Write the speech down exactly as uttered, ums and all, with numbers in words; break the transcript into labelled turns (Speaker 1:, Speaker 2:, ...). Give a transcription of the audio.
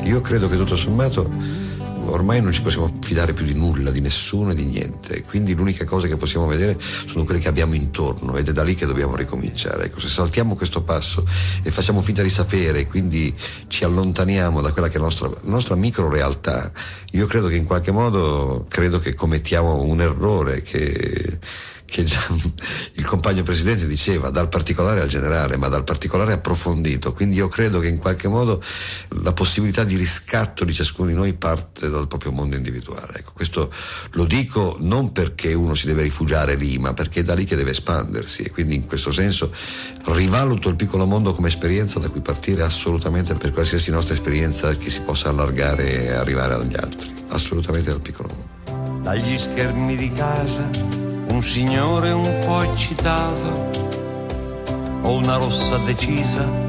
Speaker 1: Io credo che tutto sommato ormai non ci possiamo fidare più di nulla, di nessuno e di niente, quindi l'unica cosa che possiamo vedere sono quelle che abbiamo intorno ed è da lì che dobbiamo ricominciare. Ecco, se saltiamo questo passo e facciamo finta di sapere, quindi ci allontaniamo da quella che è la nostra, la nostra micro realtà, io credo che in qualche modo credo che commettiamo un errore che che già il compagno presidente diceva, dal particolare al generale, ma dal particolare approfondito. Quindi io credo che in qualche modo la possibilità di riscatto di ciascuno di noi parte dal proprio mondo individuale. Ecco, questo lo dico non perché uno si deve rifugiare lì, ma perché è da lì che deve espandersi, e quindi in questo senso rivaluto il piccolo mondo come esperienza da cui partire assolutamente per qualsiasi nostra esperienza che si possa allargare e arrivare agli altri, assolutamente dal piccolo mondo.
Speaker 2: Dagli schermi di casa un signore un po' eccitato, ho una rossa decisa